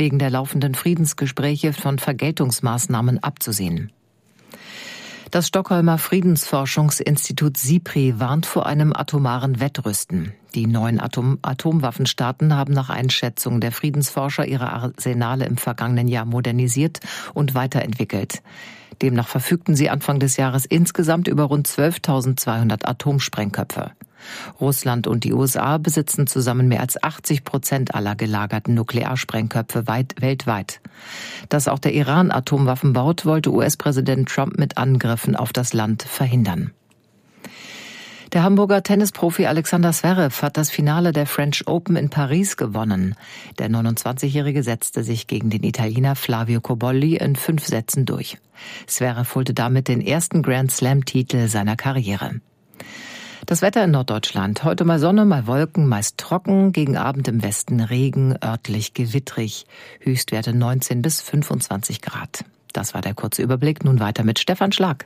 wegen der laufenden Friedensgespräche von Vergeltungsmaßnahmen abzusehen. Das Stockholmer Friedensforschungsinstitut SIPRI warnt vor einem atomaren Wettrüsten. Die 9 Atomwaffenstaaten haben nach Einschätzung der Friedensforscher ihre Arsenale im vergangenen Jahr modernisiert und weiterentwickelt. Demnach verfügten sie Anfang des Jahres insgesamt über rund 12.200 Atomsprengköpfe. Russland und die USA besitzen zusammen mehr als 80% aller gelagerten Nuklearsprengköpfe weltweit. Dass auch der Iran Atomwaffen baut, wollte US-Präsident Trump mit Angriffen auf das Land verhindern. Der Hamburger Tennisprofi Alexander Zverev hat das Finale der French Open in Paris gewonnen. Der 29-Jährige setzte sich gegen den Italiener Flavio Cobolli in 5 Sätzen durch. Zverev holte damit den ersten Grand-Slam-Titel seiner Karriere. Das Wetter in Norddeutschland. Heute mal Sonne, mal Wolken, meist trocken. Gegen Abend im Westen Regen, örtlich gewittrig. Höchstwerte 19 bis 25 Grad. Das war der kurze Überblick. Nun weiter mit Stefan Schlag.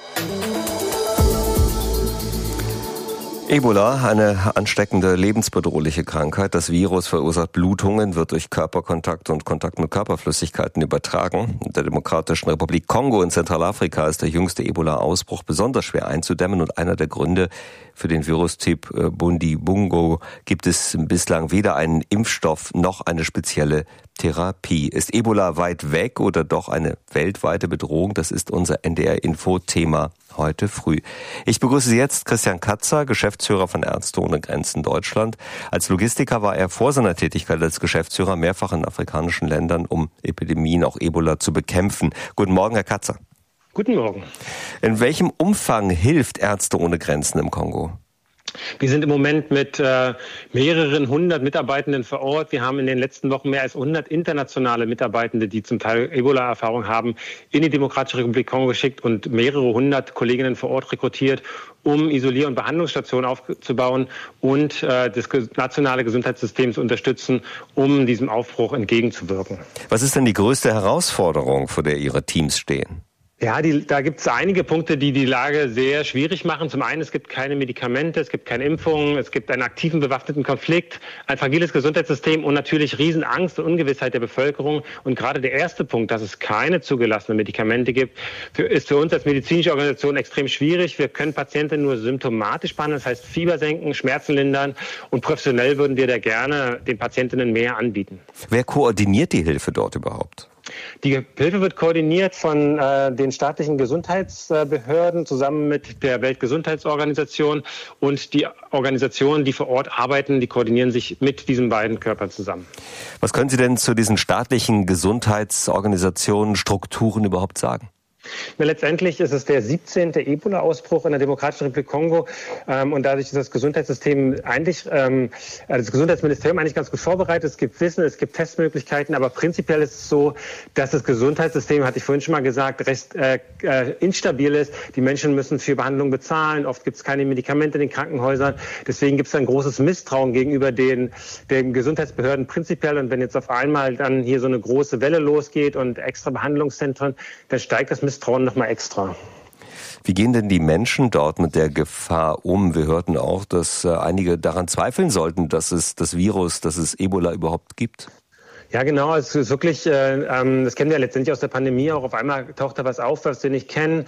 Ebola, eine ansteckende, lebensbedrohliche Krankheit. Das Virus verursacht Blutungen, wird durch Körperkontakt und Kontakt mit Körperflüssigkeiten übertragen. In der Demokratischen Republik Kongo in Zentralafrika ist der jüngste Ebola-Ausbruch besonders schwer einzudämmen und einer der Gründe für den Virustyp Bundibugyo gibt es bislang weder einen Impfstoff noch eine spezielle Therapie. Ist Ebola weit weg oder doch eine weltweite Bedrohung? Das ist unser NDR-Info-Thema heute früh. Ich begrüße Sie jetzt Christian Katzer, Geschäftsführer von Ärzte ohne Grenzen Deutschland. Als Logistiker war er vor seiner Tätigkeit als Geschäftsführer mehrfach in afrikanischen Ländern, um Epidemien, auch Ebola, zu bekämpfen. Guten Morgen, Herr Katzer. Guten Morgen. In welchem Umfang hilft Ärzte ohne Grenzen im Kongo? Wir sind im Moment mit mehreren hundert Mitarbeitenden vor Ort. Wir haben in den letzten Wochen mehr als 100 internationale Mitarbeitende, die zum Teil Ebola-Erfahrung haben, in die Demokratische Republik Kongo geschickt und mehrere hundert Kolleginnen vor Ort rekrutiert, um Isolier- und Behandlungsstationen aufzubauen und das nationale Gesundheitssystem zu unterstützen, um diesem Aufbruch entgegenzuwirken. Was ist denn die größte Herausforderung, vor der Ihre Teams stehen? Ja, da gibt es einige Punkte, die die Lage sehr schwierig machen. Zum einen, es gibt keine Medikamente, es gibt keine Impfungen, es gibt einen aktiven bewaffneten Konflikt, ein fragiles Gesundheitssystem und natürlich Riesenangst und Ungewissheit der Bevölkerung. Und gerade der erste Punkt, dass es keine zugelassenen Medikamente gibt, ist für uns als medizinische Organisation extrem schwierig. Wir können Patienten nur symptomatisch behandeln, das heißt Fieber senken, Schmerzen lindern und professionell würden wir da gerne den Patientinnen mehr anbieten. Wer koordiniert die Hilfe dort überhaupt? Die Hilfe wird koordiniert von den staatlichen Gesundheitsbehörden zusammen mit der Weltgesundheitsorganisation und die Organisationen, die vor Ort arbeiten, die koordinieren sich mit diesen beiden Körpern zusammen. Was können Sie denn zu diesen staatlichen Gesundheitsorganisationen, Strukturen überhaupt sagen? Ja, letztendlich ist es der 17. Ebola-Ausbruch in der Demokratischen Republik Kongo und dadurch ist das Gesundheitssystem das Gesundheitsministerium eigentlich ganz gut vorbereitet. Es gibt Wissen, es gibt Testmöglichkeiten, aber prinzipiell ist es so, dass das Gesundheitssystem, hatte ich vorhin schon mal gesagt, recht instabil ist. Die Menschen müssen für Behandlung bezahlen, oft gibt es keine Medikamente in den Krankenhäusern. Deswegen gibt es ein großes Misstrauen gegenüber den Gesundheitsbehörden prinzipiell und wenn jetzt auf einmal dann hier so eine große Welle losgeht und extra Behandlungszentren, dann steigt das Misstrauen noch mal extra. Wie gehen denn die Menschen dort mit der Gefahr um? Wir hörten auch, dass einige daran zweifeln sollten, dass es das Virus, dass es Ebola überhaupt gibt. Ja, genau. Es ist wirklich, das kennen wir letztendlich aus der Pandemie auch. Auf einmal taucht da was auf, was wir nicht kennen.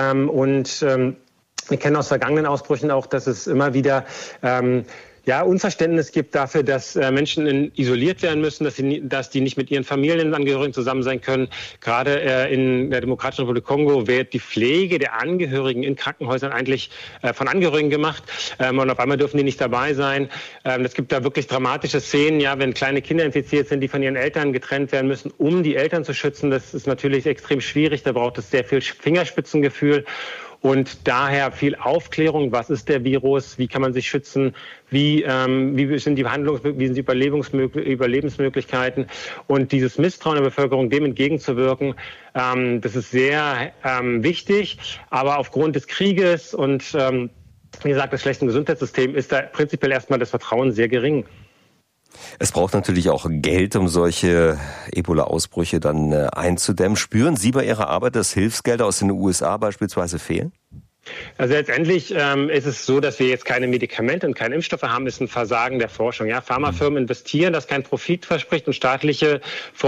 Wir kennen aus vergangenen Ausbrüchen auch, dass es immer wieder Unverständnis gibt dafür, dass Menschen isoliert werden müssen, dass die nicht mit ihren Familienangehörigen zusammen sein können. Gerade in der Demokratischen Republik Kongo wird die Pflege der Angehörigen in Krankenhäusern eigentlich von Angehörigen gemacht und auf einmal dürfen die nicht dabei sein. Es gibt da wirklich dramatische Szenen, ja, wenn kleine Kinder infiziert sind, die von ihren Eltern getrennt werden müssen, um die Eltern zu schützen. Das ist natürlich extrem schwierig, da braucht es sehr viel Fingerspitzengefühl. Und daher viel Aufklärung, was ist der Virus, wie kann man sich schützen, wie sind die wie sind die Überlebensmöglichkeiten und dieses Misstrauen der Bevölkerung, dem entgegenzuwirken, das ist sehr wichtig, aber aufgrund des Krieges und wie gesagt, des schlechten Gesundheitssystems ist da prinzipiell erstmal das Vertrauen sehr gering. Es braucht natürlich auch Geld, um solche Ebola-Ausbrüche dann einzudämmen. Spüren Sie bei Ihrer Arbeit, dass Hilfsgelder aus den USA beispielsweise fehlen? Also letztendlich ist es so, dass wir jetzt keine Medikamente und keine Impfstoffe haben, ist ein Versagen der Forschung. Ja, Pharmafirmen investieren, das kein Profit verspricht und staatliche